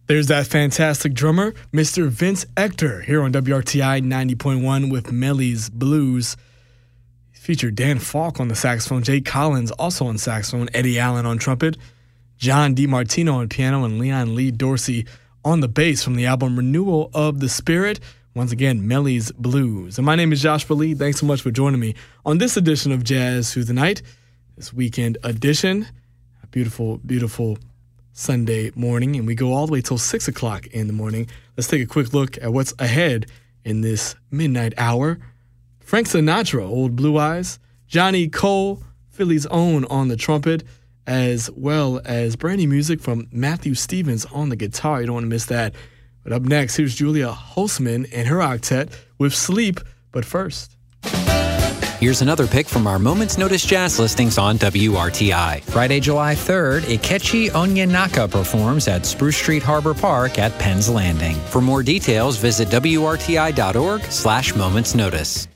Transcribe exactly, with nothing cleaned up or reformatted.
There's that fantastic drummer, Mister Vince Ector, here on W R T I ninety point one with Melly's Blues. Featured Dan Falk on the saxophone, Jay Collins also on saxophone, Eddie Allen on trumpet, John DiMartino on piano, and Leon Lee Dorsey on the bass from the album Renewal of the Spirit. Once again, Melly's Blues. And my name is Joshua Lee. Thanks so much for joining me on this edition of Jazz Through the Night, this weekend edition. A beautiful, beautiful Sunday morning, and we go all the way till six o'clock in the morning. Let's take a quick look at what's ahead in this midnight hour. Frank Sinatra, Old Blue Eyes, Johnny Cole, Philly's Own on the trumpet, as well as brand new music from Matthew Stevens on the guitar. You don't want to miss that. But up next, here's Julia Holzman and her octet with Sleep, but first. Here's another pick from our Moments Notice Jazz listings on W R T I. Friday, July third, Ikechi Onyenaka performs at Spruce Street Harbor Park at Penn's Landing. For more details, visit W R T I dot org slash Moments Notice.